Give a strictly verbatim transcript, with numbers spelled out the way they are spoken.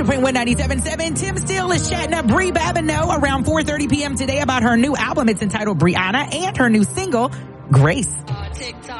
hundred point one ninety-seven point seven. Tim Steele is chatting up Brie Babineau around four thirty p.m. today about her new album. It's entitled Brianna and her new single, Grace.